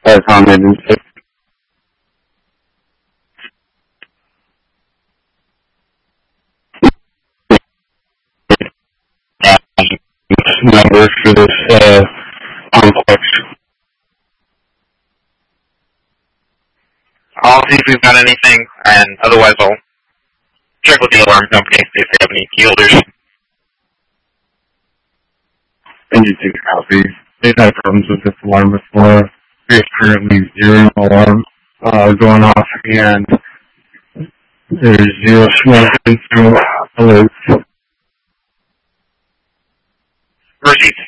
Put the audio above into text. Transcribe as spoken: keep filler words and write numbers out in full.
uh, comment and say number for this uh, complex. I'll see if we've got anything, and otherwise I'll check with the alarm company if they have any key holders. And you take a copy. They've had problems with this alarm before. There's currently zero alarm uh, going off, and there's zero smoke and zero alerts. Received.